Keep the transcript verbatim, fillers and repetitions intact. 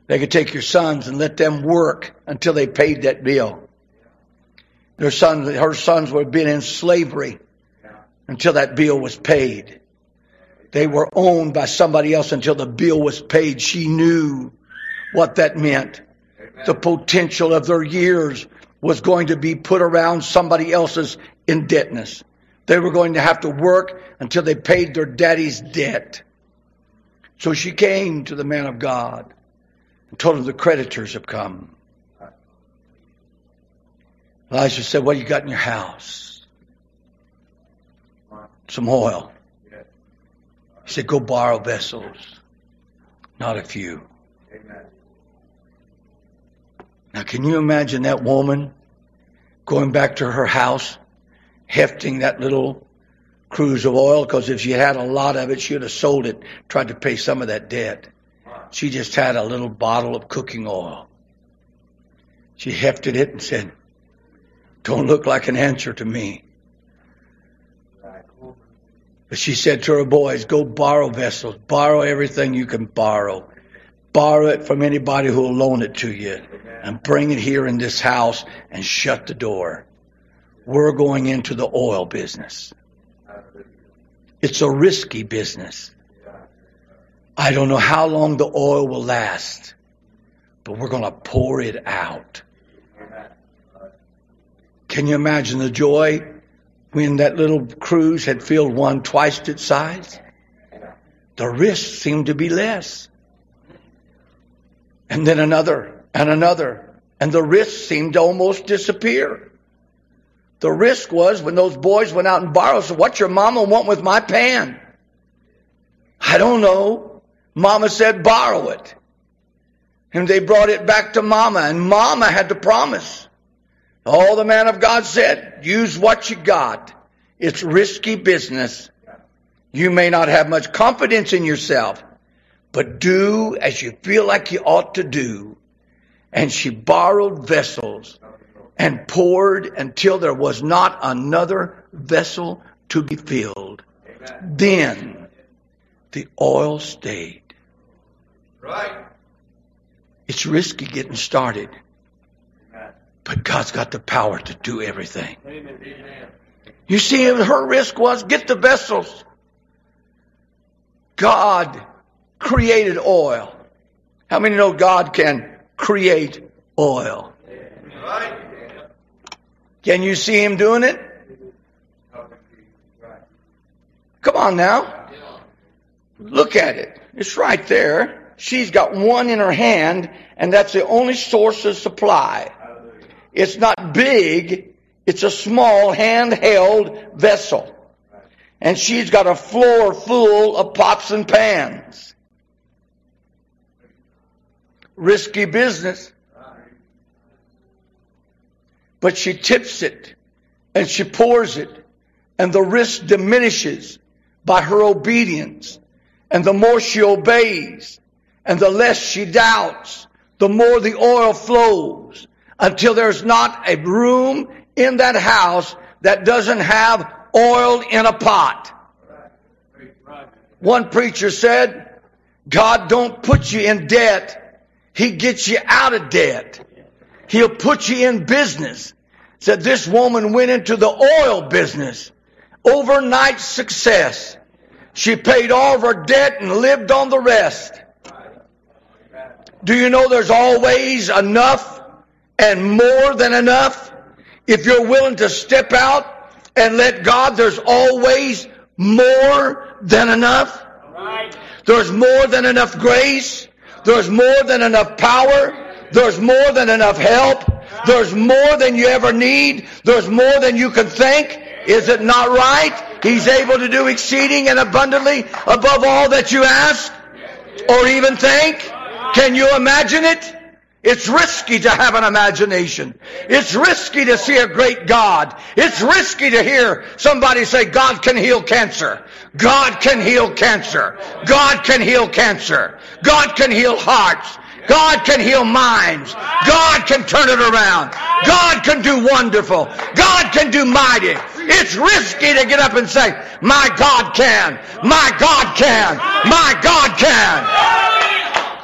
They could take your sons and let them work until they paid that bill. Their sons, her sons would have been in slavery until that bill was paid. They were owned by somebody else until the bill was paid. She knew what that meant. The potential of their years was going to be put around somebody else's indebtedness. They were going to have to work until they paid their daddy's debt. So she came to the man of God and told him the creditors have come. Elijah said, what do you got in your house? Some oil. He said, go borrow vessels. Not a few. Now, can you imagine that woman going back to her house, hefting that little cruse of oil? Because if she had a lot of it, she would have sold it, tried to pay some of that debt. She just had a little bottle of cooking oil. She hefted it and said, don't look like an answer to me. But she said to her boys, go borrow vessels. Borrow everything you can borrow. Borrow it from anybody who will loan it to you. And bring it here in this house and shut the door. We're going into the oil business. It's a risky business. I don't know how long the oil will last, but we're going to pour it out. Can you imagine the joy when that little cruise had filled one twice its size? The risk seemed to be less. And then another and another. And the risk seemed to almost disappear. The risk was when those boys went out and borrowed. So what's your mama want with my pan? I don't know. Mama said borrow it. And they brought it back to Mama. And Mama had to promise. All the man of God said, use what you got. It's risky business. You may not have much confidence in yourself, but do as you feel like you ought to do. And she borrowed vessels and poured until there was not another vessel to be filled. Amen. Then the oil stayed. Right. It's risky getting started. But God's got the power to do everything. Amen. You see, her risk was get the vessels. God created oil. How many know God can create oil? Right. Can you see Him doing it? Come on now. Look at it. It's right there. She's got one in her hand, and that's the only source of supply. It's not big. It's a small handheld vessel. And she's got a floor full of pots and pans. Risky business. But she tips it and she pours it. And the risk diminishes by her obedience. And the more she obeys and the less she doubts, the more the oil flows. Until there's not a room in that house that doesn't have oil in a pot. One preacher said, God don't put you in debt. He gets you out of debt. He'll put you in business. Said this woman went into the oil business. Overnight success. She paid all of her debt and lived on the rest. Do you know there's always enough and more than enough? If you're willing to step out and let God, there's always more than enough. Right. There's more than enough grace. There's more than enough power. There's more than enough help. Right. There's more than you ever need. There's more than you can think. Is it not right? He's able to do exceeding and abundantly above all that you ask or even think. Can you imagine it? It's risky to have an imagination. It's risky to see a great God. It's risky to hear somebody say, God can heal cancer. God can heal cancer. God can heal cancer. God can heal hearts. God can heal minds. God can turn it around. God can do wonderful. God can do mighty. It's risky to get up and say, my God can. My God can. My God can.